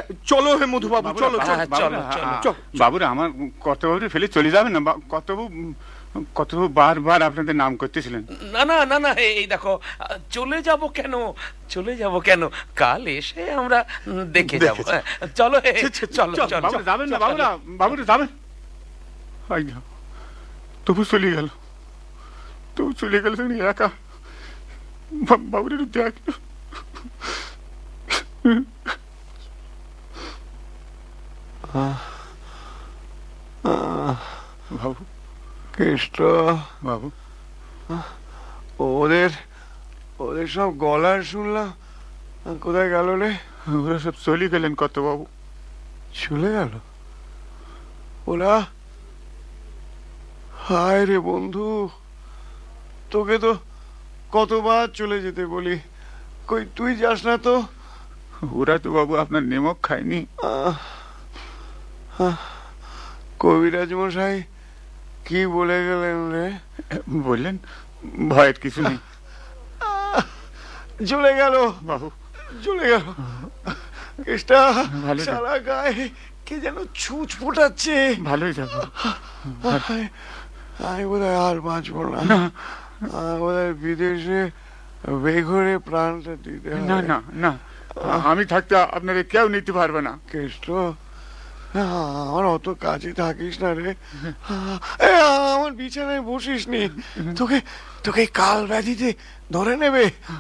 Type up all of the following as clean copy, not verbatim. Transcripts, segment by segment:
চলো হে মধুবাবু, চলো চলো চলো। বাবুরা, আমার কর্তবাবুরে ফেলে চলে যাবেন না। কর্তবাবু, কর্তবাবু বারবার আপনাদের নাম করতেছিলেন। না না না না, এই দেখো, চলে যাব কেন, চলে যাব কেন, কাল এসে আমরা দেখে যাব। চলো হে, চলো চলো। বাবুরা যাবেন না, বাবুরা, বাবুরা যাবেন। তবু চলে গেল, তবু চলে গেল একা। বাবুরের দেখ। বাবু, কৃষ্ণ বাবু, ওদের ওদের সব গলার শুনলাম, কোথায় গেল রে? ওরা সব চলে গেলেন কর্তবাবু। চলে গেল ওরা? হায় রে বন্ধু, তোকে তো কতবার চলে যেতে বলি, কই তুই যাস না তো? ওরা তো বাবু আপনার নেমক খায়নি। কবিরাজ মশাই কি বলে গেলেন রে? বললেন ভয়ের কিছু নেই। চলে গেল বাবু, চলে গেল। কেষ্টা ভালো যা। সারা গায়ে কে যেন ছুঁচ ফোটাচ্ছে। ভালোই যাবো। আমি বোধহয় আর বাঁচবো না, বোধহয় বিদেশে বেঘরে প্রাণটা দিতে হবে। না না না, আমি থাকতে আপনাকে কেউ নিতে পারবে না। কেষ্ট, আমার অত কাছে থাকিস না রে, আমার বিছানায় বসিস নি, তোকে তোকে কাল ব্যাধিতে ধরে নেবে।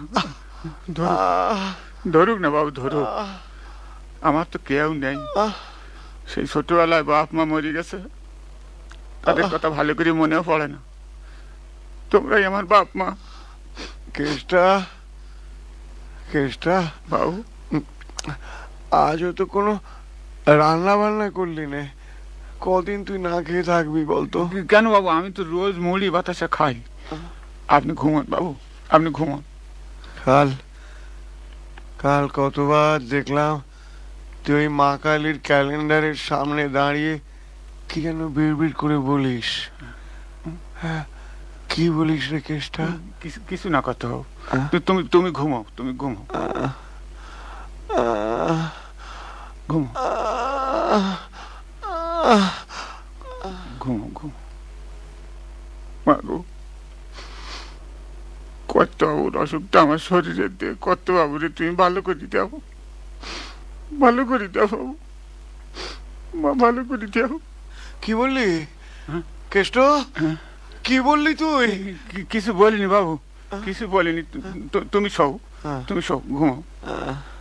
ধরুক না বাবু, ধরুক। আমার তো কেউ নেই। সেই ছোটবেলায় বাপ মা মরে গেছে, তাদের কথা ভালো করে মনেও পড়ে না। তোমরাই আমার বাপ মা। কেষ্টা, কেষ্টা বাবু, আজও তো কোনো রান্না বান্না করলি না, কদিন তুই না খেয়ে থাকবি বলতো? কেন বাবু, আমি তো রোজ মুড়ি বাতাসা খাই। আপনি ঘুমোন বাবু, আপনি ঘুমোন। কাল কাল কতবার দেখলাম তুই ওই মা কালীর ক্যালেন্ডারের সামনে দাঁড়িয়ে কি যেন বিড়বিড় করে বলিস। হ্যাঁ, কি বলিস রে কেষ্টা? কিছু না করতে বাবু, তুমি তুমি ঘুমাও, তুমি ঘুমাও, ঘুমাও, ঘুমাও, ঘুমাও। বাবু, কর্তবাবুর অসুখটা আমার শরীরের দিয়ে, কর্তবাবুরে তুমি ভালো করে দাও, ভালো করে দাও বাবু, ভালো করে দাও। কি বললি কেষ্ট? কি বললি তুই? কিছু বলিনি বাবু, কিছু বলিনি। তুমি শো, তুমি শো, ঘুমাও।